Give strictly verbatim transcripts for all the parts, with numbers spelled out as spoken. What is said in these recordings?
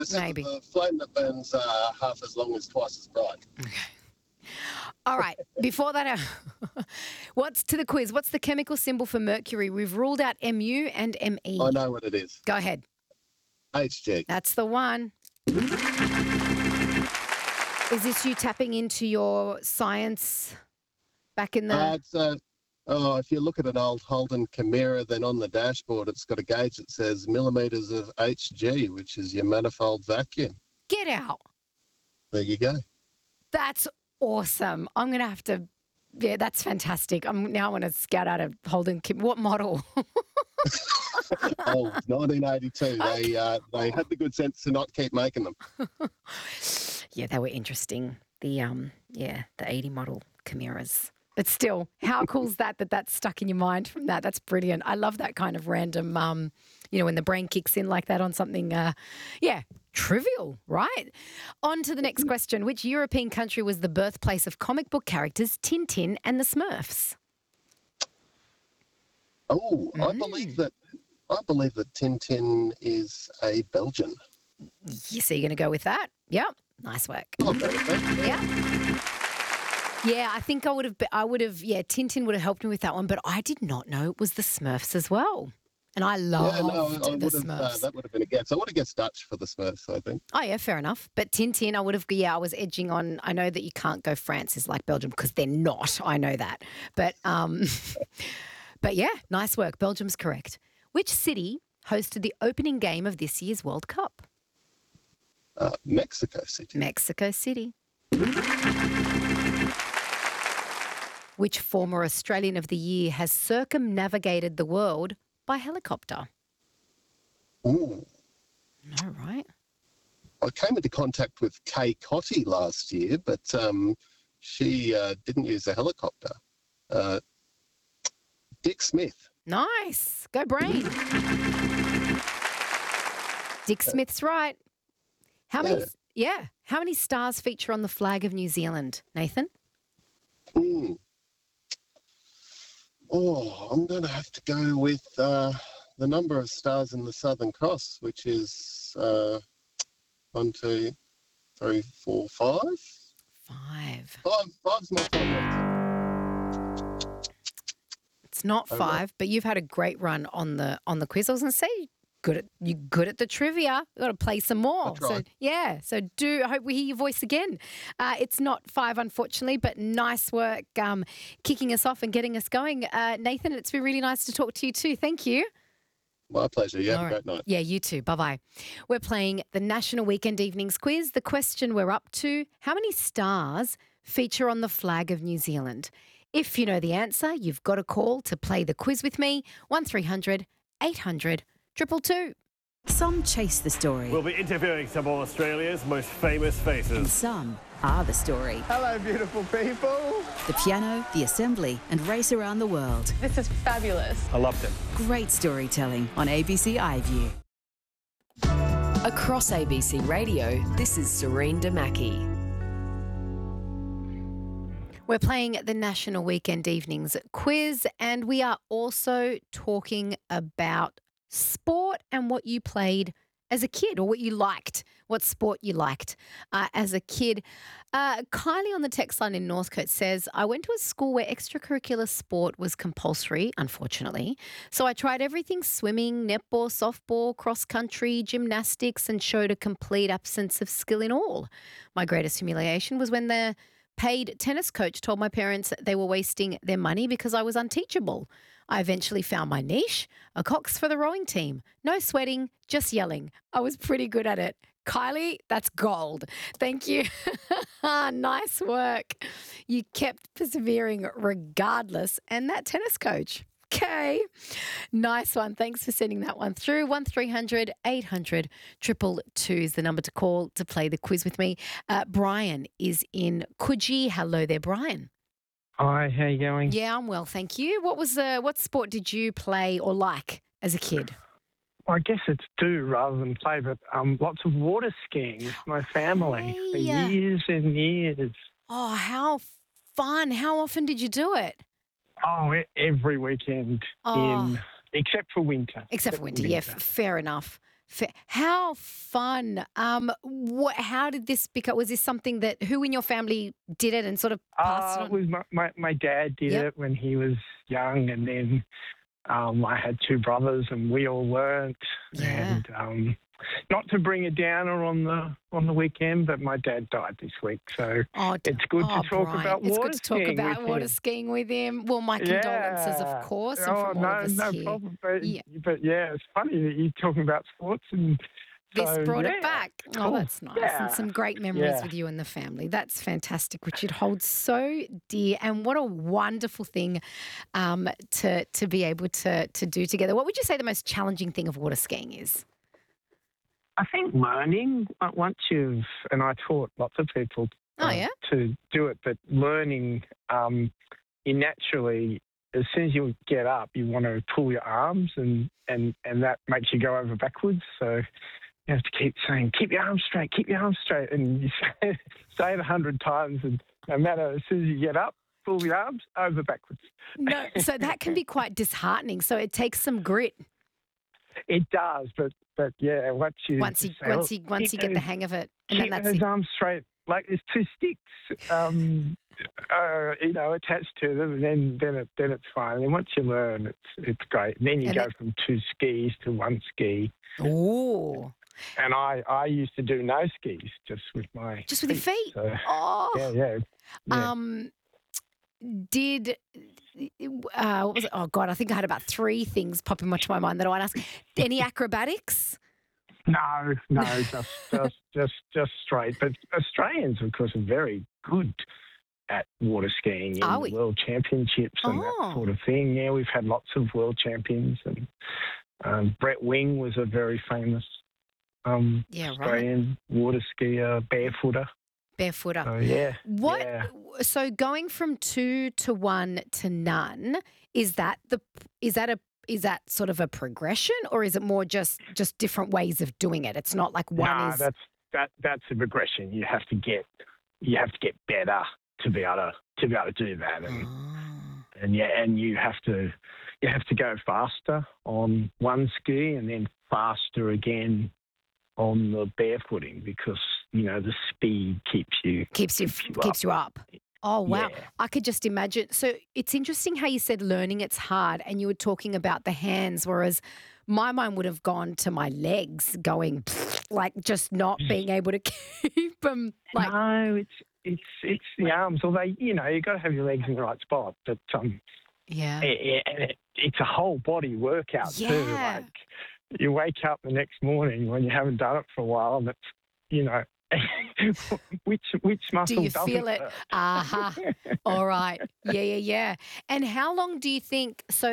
Maybe. The flame that burns uh, half as long as twice as bright. Okay. All right. Before that, uh, what's to the quiz? What's the chemical symbol for mercury? We've ruled out M U and M E. I know what it is. Go ahead. H G. That's the one. Is this you tapping into your science back in the... Uh, it's, uh, oh, if you look at an old Holden Chimera, then on the dashboard it's got a gauge that says millimetres of H G, which is your manifold vacuum. Get out. There you go. That's awesome. I'm going to have to... Yeah, that's fantastic. I'm now I want to scout out a Holden Chimera. What model? Oh, nineteen eighty-two. They uh, they had the good sense to not keep making them. Yeah, they were interesting. The um, yeah, the eighty model Chimeras. But still, how cool is that? That that's stuck in your mind from that. That's brilliant. I love that kind of random. Um, you know, when the brain kicks in like that on something. Uh, yeah, trivial, right? On to the next question. Which European country was the birthplace of comic book characters Tintin and the Smurfs? Oh, I Mm. believe that. I believe that Tintin is a Belgian. Yes, so you're going to go with that? Yep. Nice work. I'll go with that. Yeah. Yeah, I think I would have, I would have, yeah, Tintin would have helped me with that one, but I did not know it was the Smurfs as well. And I loved Yeah, no, I the would have, Smurfs. uh, that would have been a guess. I would have guessed Dutch for the Smurfs, I think. Oh, yeah, fair enough. But Tintin, I would have, yeah, I was edging on, I know that you can't go France is like Belgium because they're not. I know that. But, um, but yeah, nice work. Belgium's correct. Which city hosted the opening game of this year's World Cup? Uh, Mexico City. Mexico City. Which former Australian of the Year has circumnavigated the world by helicopter? Ooh. No, right? I came into contact with Kay Cotty last year, but um, she uh, didn't use a helicopter. Uh, Dick Smith. Nice. Go brain. Dick Smith's right. How many? Yeah. Yeah. How many stars feature on the flag of New Zealand, Nathan? Hmm. Oh, I'm going to have to go with uh, the number of stars in the Southern Cross, which is uh, one, two, three, four, five. Five. Five. Five's my favorite. It's not Oh, five, but you've had a great run on the on the quiz. I was going to say good at you good at the trivia. You've got to play some more. I So tried. yeah. So do I hope we hear your voice again. Uh, it's not five, unfortunately, but nice work um, kicking us off and getting us going. Uh, Nathan, it's been really nice to talk to you too. Thank you. My pleasure. You have All a right. great night. Yeah, you too. Bye bye. We're playing the National Weekend Evenings Quiz. The question we're up to: how many stars feature on the flag of New Zealand? If you know the answer, you've got a call to play the quiz with me. one three hundred eight hundred two two two. Some chase the story, We'll be interviewing some of Australia's most famous and faces. some are the story. Hello, beautiful people. The piano, the assembly, and race around the world. This is fabulous. I loved it. Great storytelling on A B C iView. Across A B C Radio, this is Serene Damaki. We're playing the National Weekend Evenings Quiz, and we are also talking about sport and what you played as a kid, or what you liked, what sport you liked uh, as a kid. Uh, Kylie on the text line in Northcote says, I went to a school where extracurricular sport was compulsory, unfortunately. So I tried everything: swimming, netball, softball, cross country, gymnastics, and showed a complete absence of skill in all. My greatest humiliation was when the paid tennis coach told my parents they were wasting their money because I was unteachable. I eventually found my niche, a cox for the rowing team. No sweating, just yelling. I was pretty good at it. Kylie, that's gold. Thank you. Nice work. You kept persevering regardless. And that tennis coach. Okay. Nice one. Thanks for sending that one through. one three hundred eight hundred two two two is the number to call to play the quiz with me. Uh, Brian is in Coogee. Hello there, Brian. Hi, how you going? Yeah, I'm well, thank you. What was uh, what sport did you play or like as a kid? I guess it's do rather than play, but um, lots of water skiing with my family for Hey. years and years. Oh, how fun. How often did you do it? Oh, e- every weekend Oh. in, except for winter. Except for winter. Yeah, f- fair enough. Fa- How fun. Um, what, how did this become? Was this something that who in your family did it and sort of passed Uh, it it on? was my, my, my dad did Yep. it when he was young, and then um, I had two brothers, and we all learnt. Yeah. And um, not to bring a downer on the on the weekend, but my dad died this week, so Oh, d- it's good oh, to talk Brian, about It's water good to talk skiing about with water him. skiing with him. Well, my condolences, Yeah. of course, and Oh, from all no, of us no here. problem. But Yeah. but yeah, it's funny that you're talking about sports, and This so, brought yeah, it back. it's Oh, cool. that's nice. Yeah. And some great memories Yeah. with you and the family. That's fantastic, which it holds so dear. And what a wonderful thing um, to to be able to to do together. What would you say the most challenging thing of water skiing is? I think learning uh, once you've, and I taught lots of people Oh, uh, yeah? to do it, but learning, um, you naturally, as soon as you get up, you want to pull your arms, and, and, and that makes you go over backwards. So you have to keep saying, keep your arms straight, keep your arms straight. And you say, say it a hundred times, and no matter, as soon as you get up, pull your arms over backwards. No, so that can be quite disheartening. So it takes some grit It does, but but yeah, once you once you say, once "Oh, you once keep you get the those- hang of it, and then keep that's those it. arms straight, like there's two sticks, um, uh, you know, attached to them, and then then it then it's fine. And then once you learn, it's it's great. And then you And go it- from two skis to one ski. Oh, And I I used to do no skis just with my just with your feet. So Oh, yeah, yeah, yeah. Um, did uh, what was it? Oh God, I think I had about three things pop into my mind that I want to ask. Any acrobatics? No, no, just just just just straight. But Australians, of course, are very good at water skiing in Are the we? world championships and Oh. that sort of thing. Yeah, we've had lots of world champions, and um, Brett Wing was a very famous um, Yeah, right. Australian water skier, barefooter. Barefooter. So yeah, What? yeah. So going from two to one to none, is that the is that a is that sort of a progression, or is it more just just different ways of doing it? It's not like one Nah, is. that's that that's a regression. You have to get you have to get better to be able to to be able to do that, and Oh. and yeah, and you have to you have to go faster on one ski, and then faster again on the barefooting, because you know the speed keeps you keeps you keeps you keeps you up. Oh wow. Yeah. I could just imagine. So it's interesting how you said learning it's hard, and you were talking about the hands, whereas my mind would have gone to my legs, going like just not being able to keep them. Like no, it's it's it's the arms. Although you know you got to have your legs in the right spot, but um, yeah, it, it, it's a whole body workout too. Yeah. Like you wake up the next morning when you haven't done it for a while, and it's you know which which muscle do you doesn't feel it? hurt? Aha. All right. Yeah, yeah, yeah. And how long do you think? So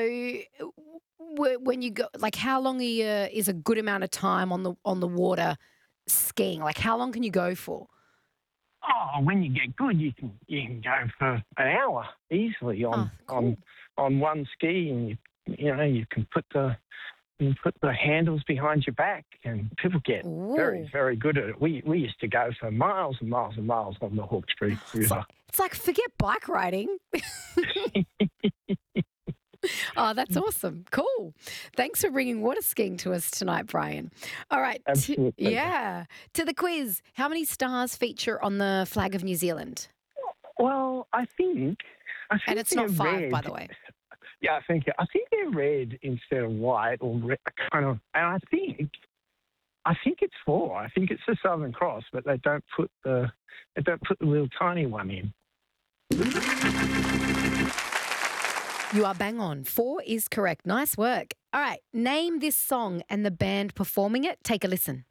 w- when you go, like, how long are you, is a good amount of time on the on the water skiing? Like, how long can you go for? Oh, when you get good, you can you can go for an hour easily on Oh, cool. on on one ski, and you you know you can put the you can put the handles behind your back, and people get Ooh. very very good at it. We we used to go for miles and miles and miles on the Hawkesbury It's River. like, it's like forget bike riding. Oh, that's awesome. Cool. Thanks for bringing water skiing to us tonight, Brian. All right. to- Absolutely. yeah. To the quiz. How many stars feature on the flag of New Zealand? Well, I think I think And it's not they're five, red. by the way. Yeah, I think I think they're red instead of white, or red, kind of. And I think I think it's four. I think it's the Southern Cross, but they don't put the they don't put the little tiny one in. You are bang on. Four is correct. Nice work. All right. Name this song and the band performing it. Take a listen.